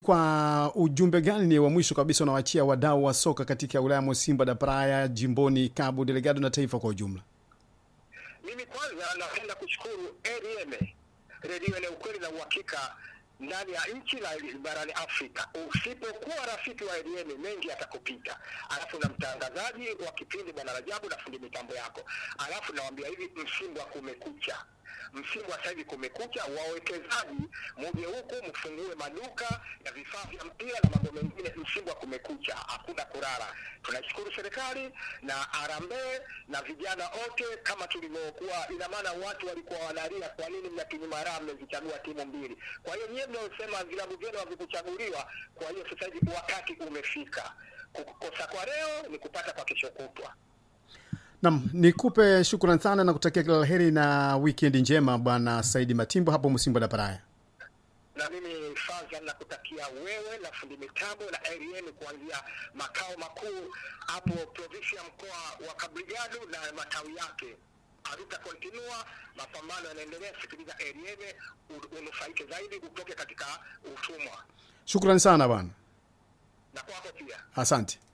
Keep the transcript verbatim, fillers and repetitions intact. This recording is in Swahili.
Kwa ujumbe gani ni wa mwisho kabisa unawaachia wadau wa soka katika wilaya ya Musimba da Praia, jimboni Cabo Delgado na taifa kwa ujumla? Mimi kwanza napenda kushukuru R M, redio yenye ukweli na uhakika ndani ya nchi na barani Afrika. Usipokuwa rafiki wa R M, mengi yatakupita. Alafu na mtangazaji wa kipindi Bwana Rajabu na fundi mitambo yako. Alafu nawaambia hivi, msimu wa kumekucha. Msimu wa sasa hivi kumekucha, wawekezaji muje huku mfungue maduka ya vifaa vya mpira na mambo mengine. Msimu wa kumekucha, hakuna kulala. Tunashukuru serikali na Harambee na vijana wote kama tulivyokuwa. Ina maana watu walikuwa wanalia, kwa nini mnatunyima raha, mmezichagua timu mbili? Kwa hiyo nyinyi mnaosema vilabu vyenu havikuchaguliwa, kwa hiyo sasa hivi wakati umefika. Kukosa kwa leo ni kupata kwa kesho kutwa. Naam, nikupe shukrani sana na kutakia kila laheri na weekend njema Bwana Saidi Matimbo hapo Musimba da Praia. Na mimi Faza nakutakia wewe na fundi mitambo na R M kuanzia makao makuu hapo provincia mkoa wa Cabo Delgado na matawi yake. Aruta continua, mapambano yanaendelea. Sikiliza R M, unufaike zaidi utoke katika utumwa. Shukrani sana bwana. Na kwako pia. Asante.